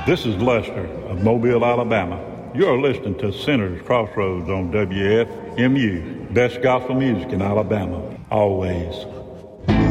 This is Lester of Mobile, Alabama. You're listening to Sinners Crossroads on WFMU. Best gospel music in Alabama, always.